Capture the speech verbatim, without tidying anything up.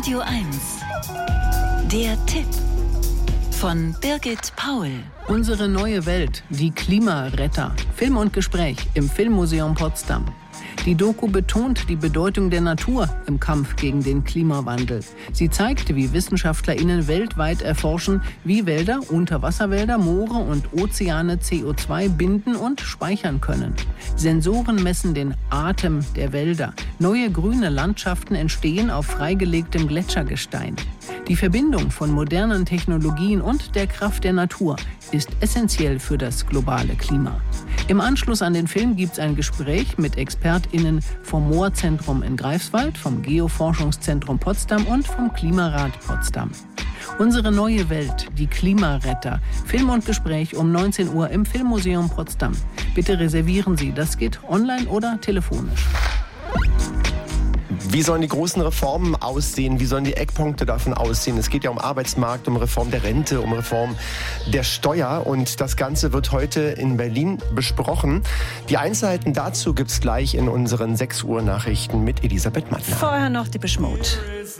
Radio eins. Der Tipp von Birgit Paul. Unsere neue Welt, die Klimaretter. Film und Gespräch im Filmmuseum Potsdam. Die Doku betont die Bedeutung der Natur im Kampf gegen den Klimawandel. Sie zeigt, wie WissenschaftlerInnen weltweit erforschen, wie Wälder, Unterwasserwälder, Moore und Ozeane C O zwei binden und speichern können. Sensoren messen den Atem der Wälder. Neue grüne Landschaften entstehen auf freigelegtem Gletschergestein. Die Verbindung von modernen Technologien und der Kraft der Natur ist essentiell für das globale Klima. Im Anschluss an den Film gibt es ein Gespräch mit ExpertInnen vom Moorzentrum in Greifswald, vom Geoforschungszentrum Potsdam und vom Klimarat Potsdam. Unsere neue Welt, die Klimaretter. Film und Gespräch um neunzehn Uhr im Filmmuseum Potsdam. Bitte reservieren Sie, das geht online oder telefonisch. Wie sollen die großen Reformen aussehen? Wie sollen die Eckpunkte davon aussehen? Es geht ja um Arbeitsmarkt, um Reform der Rente, um Reform der Steuer. Und das Ganze wird heute in Berlin besprochen. Die Einzelheiten dazu gibt es gleich in unseren sechs Uhr Nachrichten mit Elisabeth Mattner. Vorher noch die Depeche Mode.